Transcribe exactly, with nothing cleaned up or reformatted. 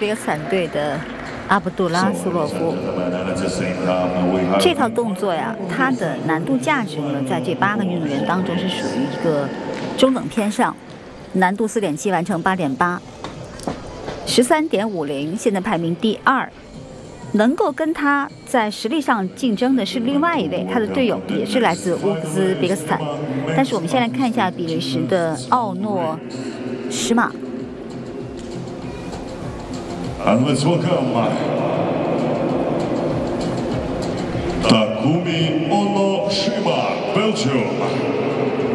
别克斯坦队的阿卜杜拉苏洛夫。这套动作呀，它的难度价值呢，在这八个运动员当中是属于一个中等偏上，难度四点七，完成八点八，十三点五零，现在排名第二。能够跟他在实力上竞争的是另外一位，他的队友也是来自乌兹别克斯坦。但是我们先来看一下比利时的奥诺施马。 And let's welcome Takumi Onoshima, Belgium.